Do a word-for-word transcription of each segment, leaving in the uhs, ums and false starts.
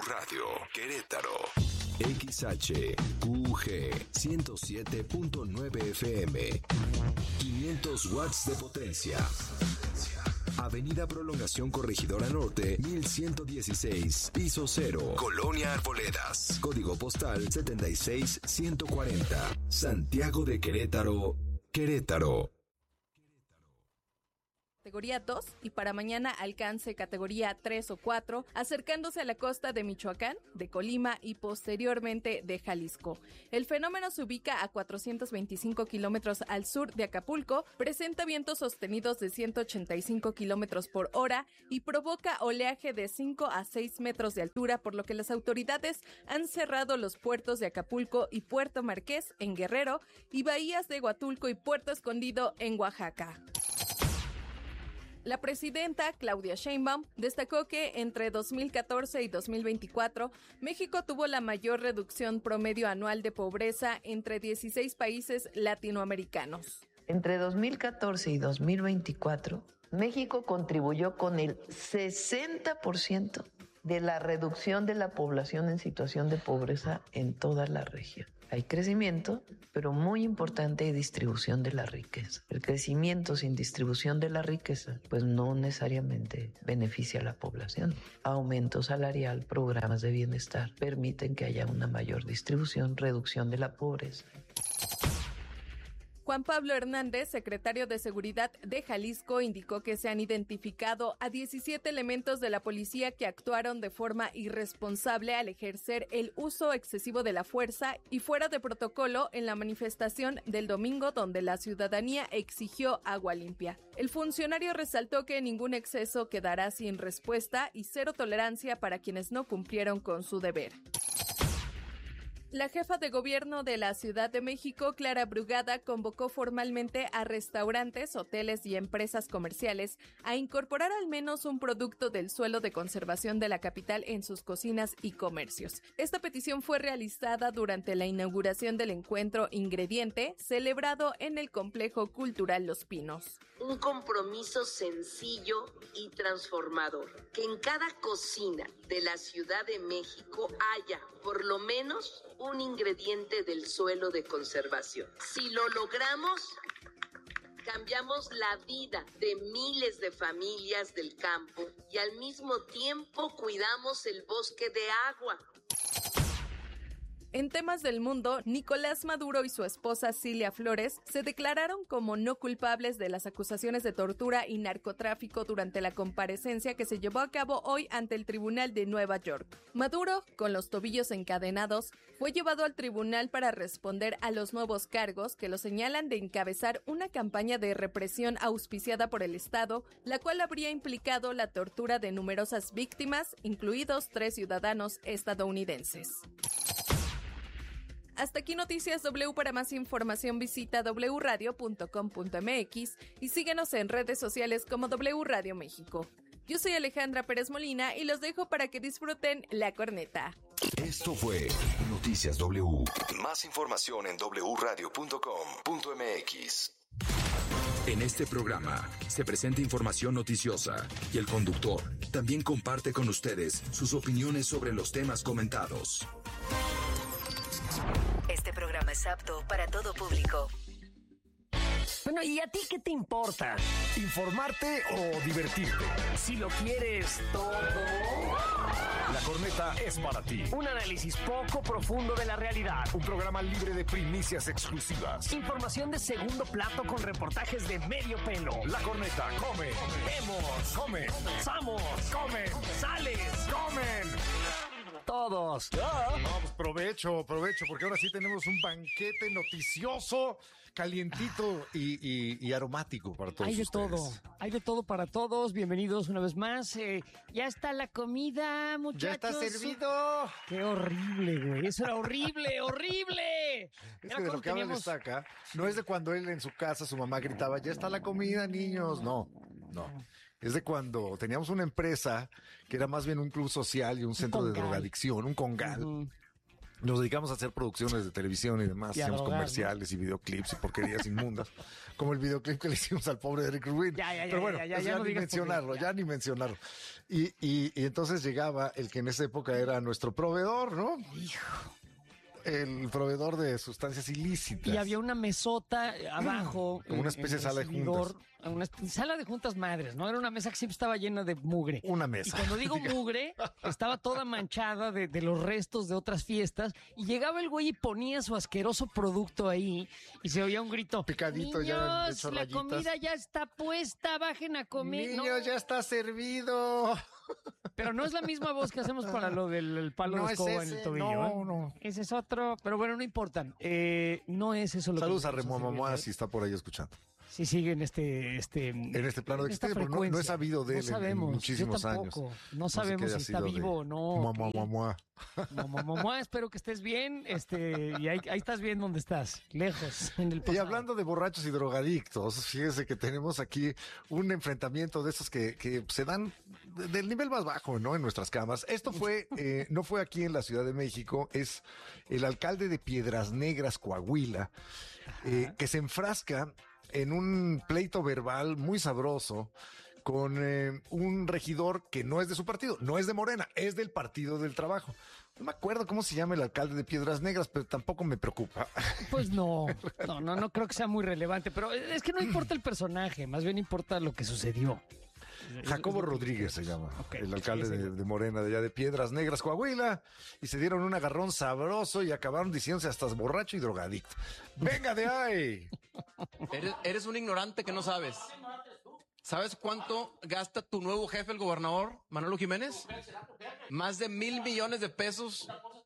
Radio, Querétaro. X H Q G ciento siete punto nueve F M. quinientos watts de potencia. Avenida Prolongación Corregidora Norte, mil ciento dieciséis, piso cero, Colonia Arboledas. Código postal setenta y seis ciento cuarenta. Santiago de Querétaro, Querétaro. Categoría dos y para mañana alcance categoría tres o cuatro, acercándose a la costa de Michoacán, de Colima y posteriormente de Jalisco. El fenómeno se ubica a cuatrocientos veinticinco kilómetros al sur de Acapulco, presenta vientos sostenidos de ciento ochenta y cinco kilómetros por hora y provoca oleaje de cinco a seis metros de altura, por lo que las autoridades han cerrado los puertos de Acapulco y Puerto Marqués en Guerrero y bahías de Huatulco y Puerto Escondido en Oaxaca. La presidenta Claudia Sheinbaum destacó que entre dos mil catorce y dos mil veinticuatro, México tuvo la mayor reducción promedio anual de pobreza entre dieciséis países latinoamericanos. Entre dos mil catorce y dos mil veinticuatro, México contribuyó con el sesenta por ciento de la reducción de la población en situación de pobreza en toda la región. Hay crecimiento, pero muy importante hay distribución de la riqueza. El crecimiento sin distribución de la riqueza, pues no necesariamente beneficia a la población. Aumento salarial, programas de bienestar permiten que haya una mayor distribución, reducción de la pobreza. Juan Pablo Hernández, secretario de Seguridad de Jalisco, indicó que se han identificado a diecisiete elementos de la policía que actuaron de forma irresponsable al ejercer el uso excesivo de la fuerza y fuera de protocolo en la manifestación del domingo donde la ciudadanía exigió agua limpia. El funcionario resaltó que ningún exceso quedará sin respuesta y cero tolerancia para quienes no cumplieron con su deber. La jefa de gobierno de la Ciudad de México, Clara Brugada, convocó formalmente a restaurantes, hoteles y empresas comerciales a incorporar al menos un producto del suelo de conservación de la capital en sus cocinas y comercios. Esta petición fue realizada durante la inauguración del encuentro Ingrediente, celebrado en el Complejo Cultural Los Pinos. Un compromiso sencillo y transformador, que en cada cocina de la Ciudad de México haya, por lo menos, un ingrediente del suelo de conservación. Si lo logramos, cambiamos la vida de miles de familias del campo y al mismo tiempo cuidamos el bosque de agua. En temas del mundo, Nicolás Maduro y su esposa Cilia Flores se declararon como no culpables de las acusaciones de tortura y narcotráfico durante la comparecencia que se llevó a cabo hoy ante el Tribunal de Nueva York. Maduro, con los tobillos encadenados, fue llevado al tribunal para responder a los nuevos cargos que lo señalan de encabezar una campaña de represión auspiciada por el Estado, la cual habría implicado la tortura de numerosas víctimas, incluidos tres ciudadanos estadounidenses. Hasta aquí Noticias W. Para más información visita doble u radio punto com punto m x y síguenos en redes sociales como W Radio México. Yo soy Alejandra Pérez Molina y los dejo para que disfruten La Corneta. Esto fue Noticias W. Más información en doble u radio punto com punto m x. En este programa se presenta información noticiosa y el conductor también comparte con ustedes sus opiniones sobre los temas comentados. Este programa es apto para todo público. Bueno, ¿y a ti qué te importa? ¿Informarte o divertirte? Si lo quieres todo. La Corneta es para ti. Un análisis poco profundo de la realidad. Un programa libre de primicias exclusivas. Información de segundo plato con reportajes de medio pelo. La Corneta come. Vemos. Come. Somos. Come. Sales. Comen. Todos. Ah. No, pues provecho, provecho, porque ahora sí tenemos un banquete noticioso, calientito y, y, y aromático para todos Hay de ustedes. todo, hay de todo para todos. Bienvenidos una vez más. Eh, ya está la comida, muchachos. ¡Ya está servido! ¡Qué horrible, güey! ¡Eso era horrible, horrible! Es Mira que de cómo lo que habla teníamos- está acá, no es de cuando él en su casa, su mamá gritaba, ya está la comida, niños. No, no. Es de cuando teníamos una empresa que era más bien un club social y un centro de congal. drogadicción, un congal. Ujú. nos dedicamos a hacer producciones de televisión y demás, Y a hacíamos drogar, comerciales, ¿no? Y videoclips y porquerías inmundas, como el videoclip que le hicimos al pobre Eric Rubin. Ya, ya, ya, Pero bueno, ya, ya, eso ya ya no ni digas mencionarlo, porque- ya. ya. ni mencionarlo. Y, y, y entonces llegaba el que en esa época era nuestro proveedor, ¿no? Hijo. El proveedor de sustancias ilícitas. Y había una mesota abajo. Como una especie de sala de recibidor, Una esp- sala de juntas madres, ¿no? Era una mesa que siempre estaba llena de mugre. Una Y mesa. cuando digo mugre, estaba toda manchada de, de los restos de otras fiestas. Y llegaba el güey y ponía su asqueroso producto ahí. Y se oía un grito. Picadito, ya Niños, hecho la rayitas. comida ya está puesta, bajen a comer. Niños, No, ya está servido. pero no es la misma voz que hacemos para lo del el palo No de es escoba en ese, el tobillo. no, ¿eh? no. Ese es otro, pero bueno, no importan. Eh, no es eso lo Saludos que a Remo Mamá si si está por ahí escuchando. sí siguen este este En este plano de esta existencia, porque no, no he frecuencia. sabido de No él en- en, sabemos, muchísimos yo años. tampoco. No sé sabemos qué si haya está sido de- vivo o no. Mamá, ¿qué? mamá. Mamá, mamá, espero que estés bien, este, y ahí, ahí estás bien donde estás, lejos, en el Y pasado. hablando de borrachos y drogadictos, fíjese que tenemos aquí un enfrentamiento de esos que, que se dan de- del nivel más bajo, ¿no? En nuestras camas. Esto fue, eh, no fue aquí en la Ciudad de México, es el alcalde de Piedras Negras, Coahuila, eh, que se enfrasca en un pleito verbal muy sabroso con eh, un regidor que no es de su partido, no es de Morena, es del Partido del Trabajo. No me acuerdo cómo se llama el alcalde de Piedras Negras, pero tampoco me preocupa. Pues no, no, no, no creo que sea muy relevante, pero es que no importa el personaje, más bien importa lo que sucedió. Jacobo Rodríguez se llama, Ok, el alcalde sí, sí. de, de Morena, de allá de Piedras Negras, Coahuila, y se dieron un agarrón sabroso y acabaron diciéndose hasta borracho y drogadicto. ¡Venga de ahí! Eres, eres un ignorante que no sabes. ¿Sabes cuánto gasta tu nuevo jefe, el gobernador Manolo Jiménez? Más de mil millones de pesos.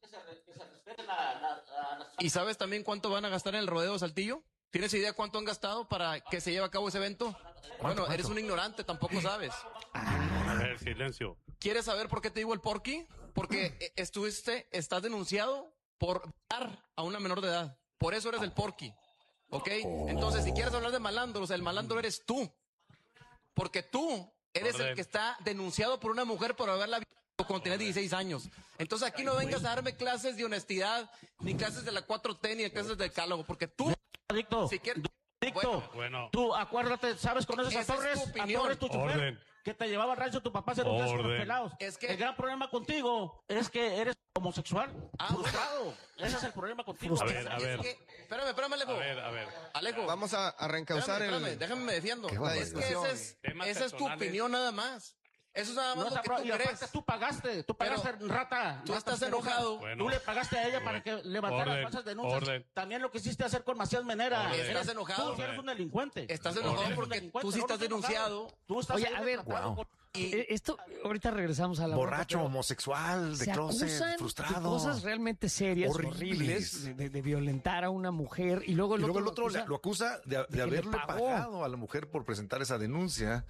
¿Y sabes también cuánto van a gastar en el rodeo de Saltillo? ¿Tienes idea cuánto han gastado para que se lleve a cabo ese evento? Bueno, eres un ignorante, tampoco sabes. A ver, silencio. ¿Quieres saber por qué te digo el porqui? Porque eh, estuviste, estás denunciado por dar a una menor de edad. Por eso eres el porqui. ¿Ok? Entonces, si quieres hablar de malandros, el malandro eres tú. Porque tú eres Orden. el que está denunciado por una mujer por haberla violado cuando tenía dieciséis años. Entonces, aquí no vengas a darme clases de honestidad, ni clases de la cuatro T, ni clases de decálogo, porque tú, Adicto, si quieres... adicto. Bueno, Bueno, Tú acuérdate, ¿sabes? ¿Conoces a Esa es Torres? tu A opinión. Torres, tu chofer, Orden. que te llevaba al rancho tu papá a hacer un caso con los Orden. pelados. Es que- El gran problema contigo es que eres homosexual, Ah, frustrado. Ese es el problema contigo. a ver, a es ver, que... Espérame, espérame, Alejo. a ver, a ver. Alejo. Vamos a, a reencauzar Espérame, espérame, el... déjame me defiendo. Qué Es barbaridad. que esa es, Temas esa es tu personales. opinión nada más. Eso es nada más No lo está que pro- tú y aparte crees. tú pagaste, tú Pero pagaste, rata. tú rata estás asquerosa. enojado. Bueno. Tú le pagaste a ella para que levantara Orden, falsas denuncias. orden. También lo quisiste hacer con Macías Menera. Orden. Estás enojado. Tú sí eres un delincuente. Estás Tú enojado eres un porque delincuente, tú sí no, no estás denunciado. Tú estás Oye, ahí a ver, retratado wow. con- Y Eh, Esto, ahorita regresamos a la bronca, Borracho, pero homosexual, de se closet, acusan frustrado. de cosas realmente serias, Horribles. horribles, de, de- de violentar a una mujer, y luego el Y luego el otro otro lo lo acusa- acusa de, de que le haberle pagó. pagado a la mujer por presentar esa denuncia.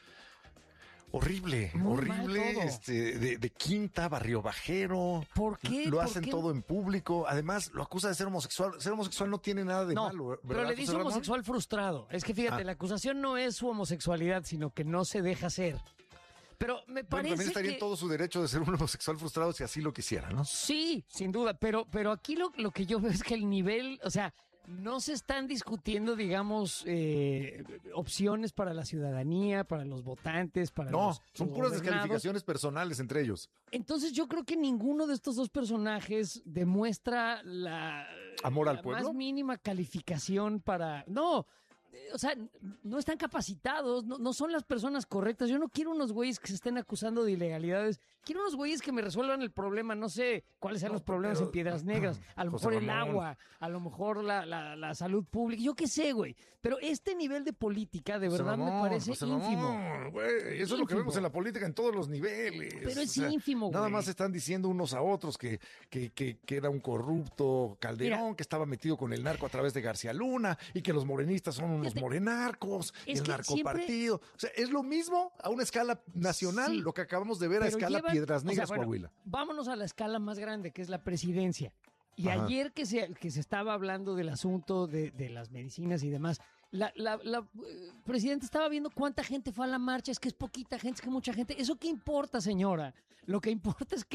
Horrible, Muy mal horrible, todo. este, de, de quinta, barrio bajero. ¿Por qué? Lo ¿Por hacen qué? todo en público. Además, lo acusa de ser homosexual. Ser homosexual no tiene nada de No, malo, ¿verdad, pero le dice José Ramón? homosexual frustrado. Es que fíjate, Ah. la acusación no es su homosexualidad, sino que no se deja ser. Pero me Bueno, parece también estaría que... en todo su derecho de ser un homosexual frustrado si así lo quisiera, ¿no? Sí, sin duda, pero, pero aquí lo, lo que yo veo es que el nivel, o sea, no se están discutiendo, digamos, eh, opciones para la ciudadanía, para los votantes, para No, los son puras gobernados. descalificaciones personales entre ellos. Entonces yo creo que ninguno de estos dos personajes demuestra la, ¿Amor al la pueblo? más mínima calificación para... No, eh, o sea, n- no están capacitados, no, no son las personas correctas. Yo no quiero unos güeyes que se estén acusando de ilegalidades. Quiero unos güeyes que me resuelvan el problema. No sé cuáles sean No, los problemas pero- en Piedras Negras. A lo José mejor el Ramón. agua, a lo mejor la, la, la salud pública. Yo qué sé, güey. Pero este nivel de política de José verdad me Ramón, parece José ínfimo. Ramón, güey, eso es lo que Ínfimo. vemos en la política en todos los niveles. Pero es O sea, ínfimo, Nada güey. más están diciendo unos a otros que, que, que, que era un corrupto Calderón, Mira. que estaba metido con el narco a través de García Luna y que los morenistas son unos Fíjate, morenarcos, es el que narcopartido. O sea, es lo mismo a una escala nacional, Sí. lo que acabamos de ver a Pero escala llevan- Piedras o sea, Negras, bueno, Coahuila. Vámonos a la escala más grande, que es la presidencia. Y Ajá. ayer que se, que se estaba hablando del asunto de, de las medicinas y demás, la, la, la eh, presidenta estaba viendo cuánta gente fue a la marcha, es que es poquita gente, es que mucha gente. ¿Eso qué importa, señora? Lo que importa es que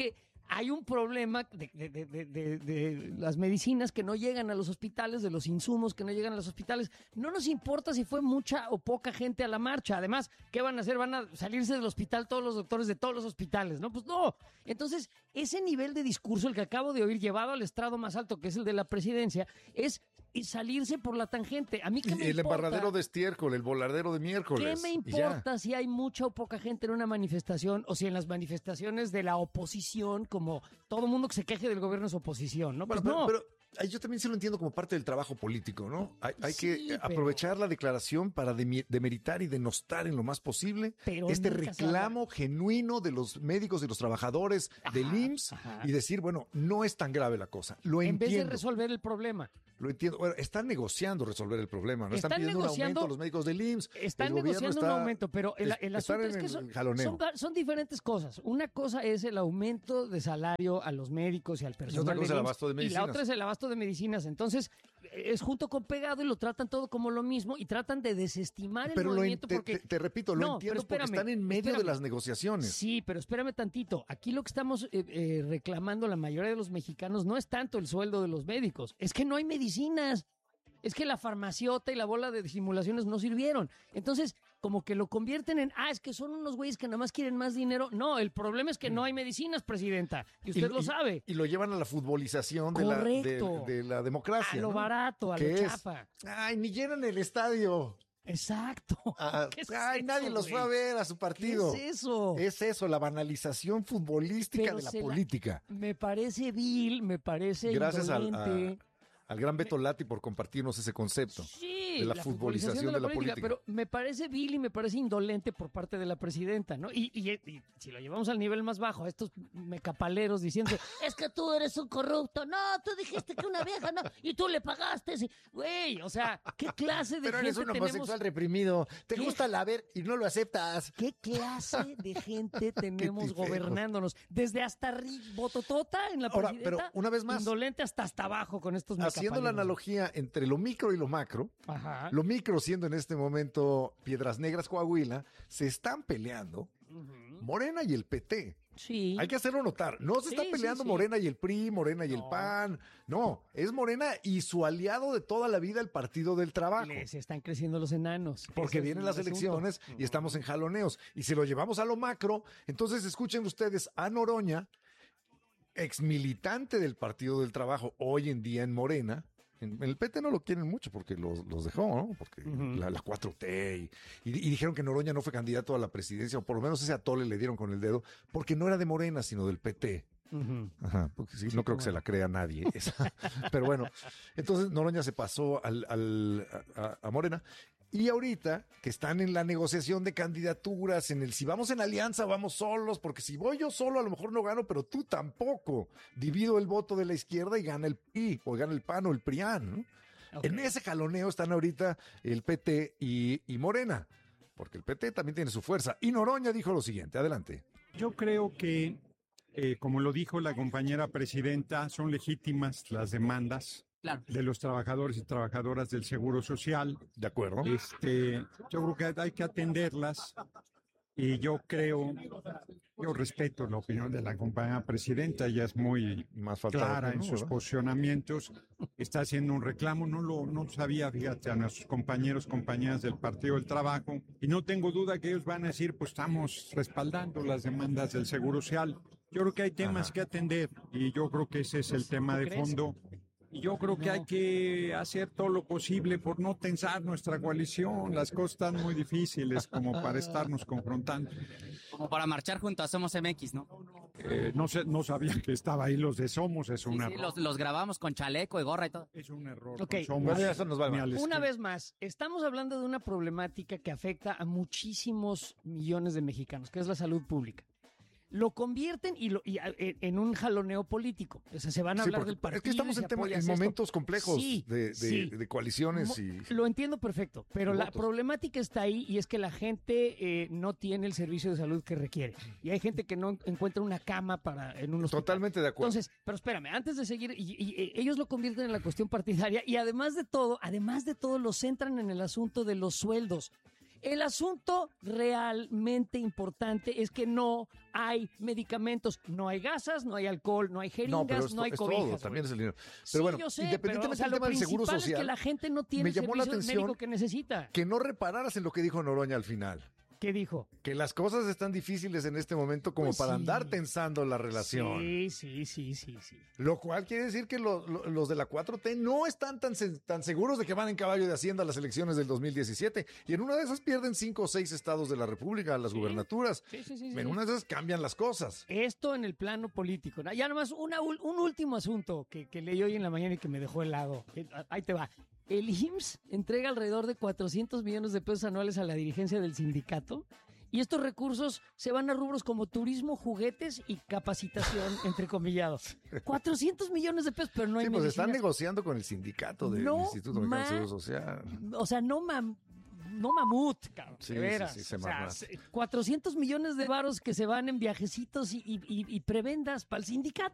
hay un problema de, de, de, de, de, de las medicinas que no llegan a los hospitales, de los insumos que no llegan a los hospitales. No nos importa si fue mucha o poca gente a la marcha. Además, ¿qué van a hacer? ¿Van a salirse del hospital todos los doctores de todos los hospitales? No, pues no. Entonces, ese nivel de discurso, el que acabo de oír, llevado al estrado más alto, que es el de la presidencia, es salirse por la tangente. A mí qué me el importa. embarradero de estiércol, el voladero de miércoles. ¿Qué me importa si hay mucha o poca gente en una manifestación o si en las manifestaciones de la oposición, como todo mundo que se queje del gobierno es oposición, ¿no? Pues Bueno, no. pero, pero ahí yo también sí lo entiendo como parte del trabajo político, ¿no? Hay, hay Sí, que pero- aprovechar la declaración para demi- demeritar y denostar en lo más posible Pero este nunca se reclamo genuino de los médicos y los trabajadores del I M S S ajá. y decir, bueno, no es tan grave la cosa. Lo en vez de entiendo. resolver el problema. Lo entiendo. Bueno, están negociando resolver el problema, ¿no? Están, Están pidiendo negociando- un aumento a los médicos del I M S S. Están El gobierno negociando está- un aumento, pero el, el están asunto en es que el son, jaloneo. son, son diferentes cosas. Una cosa es el aumento de salario a los médicos y al personal otra cosa del el I M S S, abasto de Y la medicinas. otra es el abasto de medicinas. Entonces, es junto con pegado y lo tratan todo como lo mismo y tratan de desestimar el Pero lo en- movimiento te, porque... te- te repito, lo No, entiendo pero espérame, porque están en medio de espérame. las negociaciones. Sí, pero espérame tantito. Aquí lo que estamos eh, eh, reclamando la mayoría de los mexicanos no es tanto el sueldo de los médicos, es que no hay medicinas. Es que la farmaciota y la bola de simulaciones no sirvieron. Entonces, como que lo convierten en, ah, es que son unos güeyes que nada más quieren más dinero. No, el problema es que no hay medicinas, presidenta. Y usted lo sabe. Y lo llevan a la futbolización de la, de, Correcto. de la democracia. A lo ¿no? barato, a lo ¿Qué es? chapa. Ay, ni llenan el estadio. Exacto. Ah, ¿Qué es ay, eso, nadie los güey? fue a ver a su partido. ¿Qué es eso? Es eso, la banalización futbolística Pero de la se la- política. Me parece vil, me parece Gracias al, indolente. a- al gran Beto Lati por compartirnos ese concepto. Sí, de la, futbolización de la, política. Pero me parece vil y me parece indolente por parte de la presidenta, ¿no? Y, y- y si lo llevamos al nivel más bajo, a estos mecapaleros diciendo, es que tú eres un corrupto, no, tú dijiste que una vieja, no, y tú le pagaste, sí. Güey, o sea, ¿qué clase de Pero gente eres un homosexual tenemos? reprimido. Te ¿Qué? gusta la ver y no lo aceptas. ¿Qué clase de gente tenemos tifejos. gobernándonos? Desde hasta Rick Bototota en la Ahora, presidenta, pero una vez más, indolente hasta hasta abajo con estos haciendo la mecapaleros. analogía entre lo micro y lo macro, Ajá. lo micro siendo en este momento Piedras Negras, Coahuila, se están peleando Morena y el P T. Sí. Hay que hacerlo notar. No se Sí, está sí, peleando sí. Morena y el P R I, Morena y el No. P A N. No, es Morena y su aliado de toda la vida, el Partido del Trabajo. Les están creciendo los enanos. Porque Ese es vienen el las asunto. elecciones y estamos en jaloneos. Y si lo llevamos a lo macro, entonces escuchen ustedes a Noroña, ex militante del Partido del Trabajo, hoy en día en Morena. En, en el P T no lo quieren mucho porque los, los dejó, ¿no? Porque Ujú. la, la cuatro T y, y- y dijeron que Noroña no fue candidato a la presidencia, o por lo menos ese atole le dieron con el dedo, porque no era de Morena, sino del P T. Ujú. Ajá, porque sí, Sí, no creo cómo que se no. la crea nadie. esa. Pero bueno, entonces Noroña se pasó al, al- a, a Morena. Y ahorita que están en la negociación de candidaturas, en el si vamos en alianza, vamos solos, porque si voy yo solo a lo mejor no gano, pero tú tampoco. Divido el voto de la izquierda y gana el P I, o gana el P A N o el PRIAN, ¿no? Ok. En ese jaloneo están ahorita el P T y, y Morena, porque el P T también tiene su fuerza. Y Noroña dijo lo siguiente, adelante. Yo creo que, eh, como lo dijo la compañera presidenta, son legítimas las demandas Claro. de los trabajadores y trabajadoras del Seguro Social. ¿De acuerdo? Este, yo creo que hay que atenderlas y yo creo, yo respeto la opinión de la compañera presidenta, ella es muy Más faltaba clara que en no, sus ¿verdad? posicionamientos, está haciendo un reclamo, no lo no sabía, fíjate, a nuestros compañeros, compañeras del Partido del Trabajo, y no tengo duda que ellos van a decir, pues estamos respaldando las demandas del Seguro Social. Yo creo que hay temas Ajá. que atender y yo creo que ese es el tema de crees? fondo. Y yo creo que No. hay que hacer todo lo posible por no tensar nuestra coalición. Las cosas están muy difíciles como para estarnos confrontando. Como para marchar junto a Somos M X, ¿no? Eh, no sé, no sabía que estaba ahí los de Somos, es un Sí, sí, error. los, los grabamos con chaleco y gorra y todo. Es un error. Ok. con Somos, Bueno, ya eso nos vale ni más. al Una esquema. vez más, estamos hablando de una problemática que afecta a muchísimos millones de mexicanos, que es la salud pública. Lo convierten y lo, y, a- en en un jaloneo político. O sea, se van a Sí, hablar porque del partido. es que estamos y se en, tema- apoya en esto. momentos complejos Sí, de, de- sí. de coaliciones Mo- y... Lo entiendo perfecto, pero y la votos. problemática está ahí y es que la gente eh, no tiene el servicio de salud que requiere. Y hay gente que no encuentra una cama para en un hospital. Totalmente de acuerdo. Entonces, pero espérame, antes de seguir, y, y- y ellos lo convierten en la cuestión partidaria y además de todo, además de todo, lo centran en el asunto de los sueldos. El asunto realmente importante es que no hay medicamentos, no hay gasas, no hay alcohol, no hay jeringas, No, pero no esto hay es cobijas. todo, también es el dinero. Pero Sí, bueno, yo sé, independientemente pero, o sea, del lo tema del seguro principal social, es que la gente no tiene me el llamó la servicio atención médico que necesita. que no repararas en lo que dijo Noroña al final. ¿Qué dijo? Que las cosas están difíciles en este momento como Pues para sí. andar tensando la relación. Sí, sí, sí, sí, sí. Lo cual quiere decir que lo- lo- los de la cuatro T no están tan, se- tan seguros de que van en caballo de Hacienda a las elecciones del dos mil diecisiete. Y en una de esas pierden cinco o seis estados de la República, las gubernaturas. Sí, sí, sí, sí. En una de esas cambian las cosas. Esto en el plano político. ¿no? Ya nomás una, ul- un último asunto que, que leí hoy en la mañana y que me dejó helado. Eh, Ahí te va. El I M S S entrega alrededor de cuatrocientos millones de pesos anuales a la dirigencia del sindicato. Y estos recursos se van a rubros como turismo, juguetes y capacitación, entrecomillados. cuatrocientos millones de pesos, pero no hay Sí, pues están medicinas. negociando con el sindicato del No Instituto Mexicano de ma- Seguro Social. O sea, no mam- no mamut, cabrón, Sí, de sí, veras. sí, se O sea, mama. se- cuatrocientos millones de varos que se van en viajecitos y, y- y- y prebendas para el sindicato.